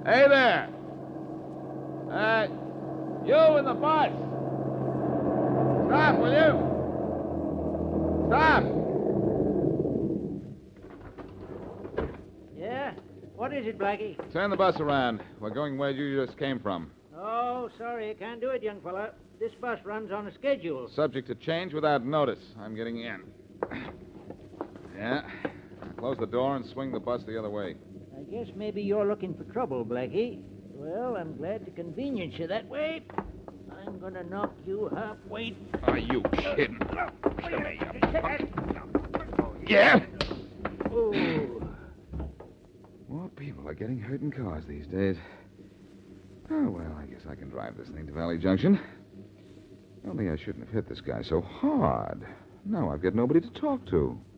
Hey there. You in the bus. Stop, will you? Stop. Yeah? What is it, Blackie? Turn the bus around. We're going where you just came from. Oh, sorry, I can't do it, young fella. This bus runs on a schedule. Subject to change without notice. I'm getting in. Yeah. Close the door and swing the bus the other way. I guess maybe you're looking for trouble, Blackie. Well, I'm glad to convenience you that way. I'm gonna knock you halfway. Are you kidding? Come here, you punk. Yeah? Oh. More people are getting hurt in cars these days. Oh, well, I guess I can drive this thing to Valley Junction. Only I shouldn't have hit this guy so hard. Now I've got nobody to talk to.